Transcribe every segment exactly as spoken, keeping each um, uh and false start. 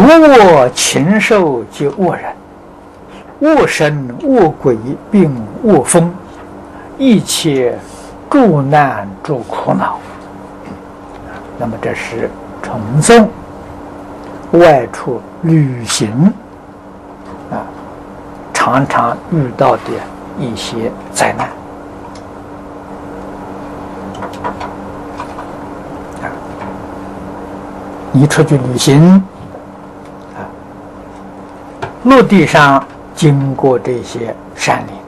恶禽兽及恶人，恶神恶鬼并恶风，一切诸难诸苦恼。那么这是从众外出旅行啊，常常遇到的一些灾难啊。你出去旅行啊，陆地上经过这些山林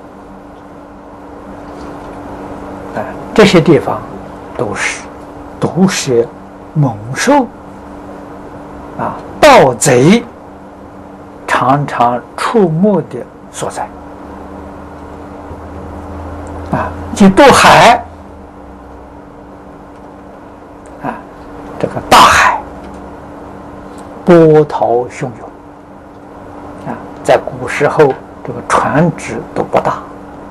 啊，这些地方都是毒蛇、猛兽啊、盗贼常常出没的所在啊。去渡海啊，这个大海波涛汹涌啊，在古时候这个船只都不大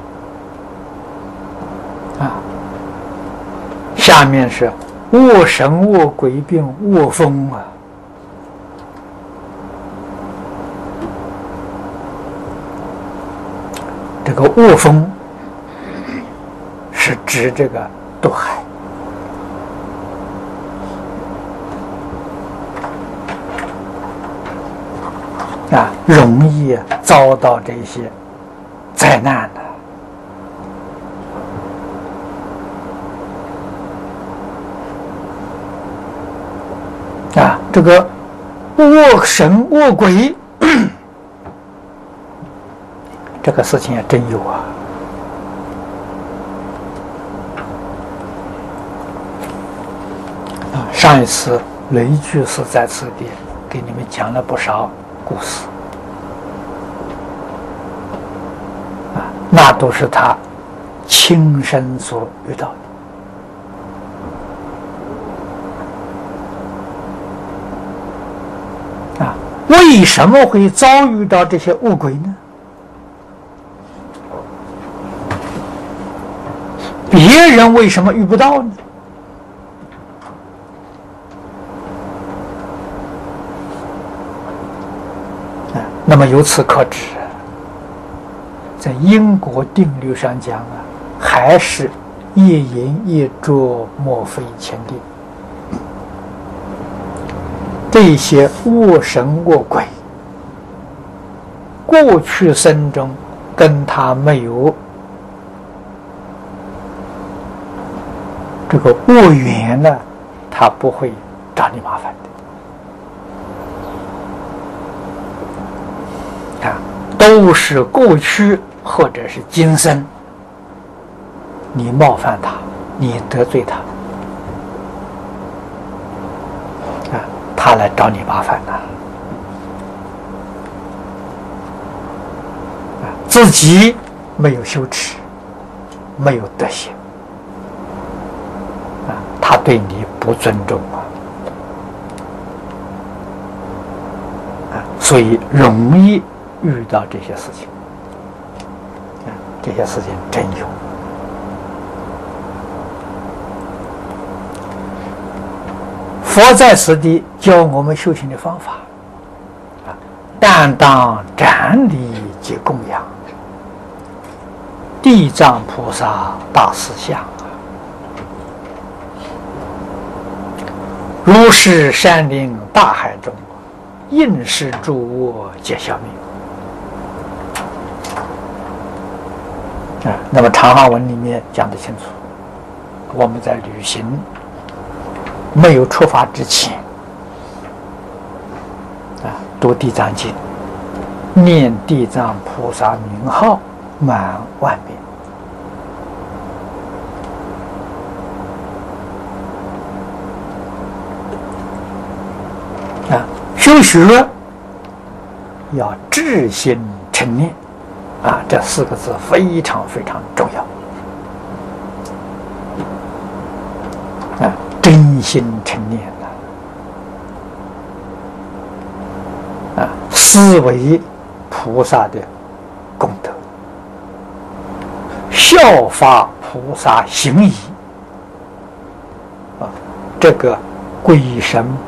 啊，下面是恶神恶鬼并恶风啊。这个恶风是指这个渡海啊，容易遭到这些灾难的啊。这个恶神恶鬼这个事情也真有啊！啊，上一次雷居士在此地给你们讲了不少故事啊，那都是他亲身所遇到的啊。为什么会遭遇到这些恶鬼呢？别人为什么遇不到呢？啊，那么由此可知，在因果定律上讲啊，还是业因业着，莫非前定。这些恶神恶鬼，过去生中跟他没有这个恶缘呢，他不会找你麻烦的啊，都是过去或者是今生你冒犯他，你得罪他啊，他来找你麻烦呢啊，自己没有羞耻，没有德行。他对你不尊重啊，啊，所以容易遇到这些事情，啊，这些事情真有。佛在此地教我们修行的方法，啊，但当瞻礼及供养地藏菩萨大士像。如是山林大海中，应是诸恶皆消灭。啊，那么长行文里面讲得清楚，我们在旅行没有出发之前，啊，读地藏经，念地藏菩萨名号满万遍。啊，修学要至心诚念啊，这四个字非常非常重要啊，真心诚念啊，啊，思维菩萨的功德，效法菩萨行仪啊，这个皈神